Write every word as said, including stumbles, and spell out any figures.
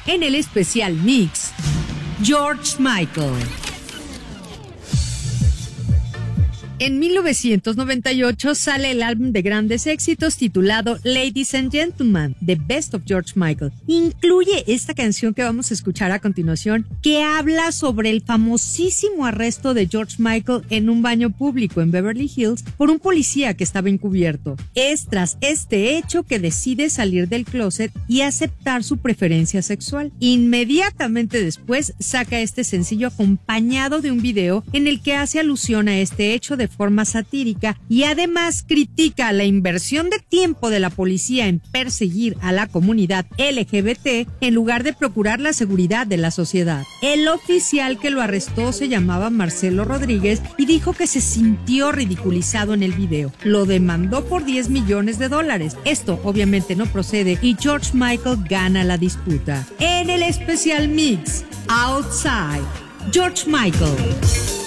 En el especial mix, George Michael. En mil novecientos noventa y ocho sale el álbum de grandes éxitos titulado Ladies and Gentlemen, The Best of George Michael. Incluye esta canción que vamos a escuchar a continuación, que habla sobre el famosísimo arresto de George Michael en un baño público en Beverly Hills por un policía que estaba encubierto. Es tras este hecho que decide salir del closet y aceptar su preferencia sexual. Inmediatamente después saca este sencillo acompañado de un video en el que hace alusión a este hecho de forma satírica y además critica la inversión de tiempo de la policía en perseguir a la comunidad L G B T en lugar de procurar la seguridad de la sociedad. El oficial que lo arrestó se llamaba Marcelo Rodríguez y dijo que se sintió ridiculizado en el video. Lo demandó por diez millones de dólares. Esto obviamente no procede y George Michael gana la disputa. En el especial mix, Outside, George Michael.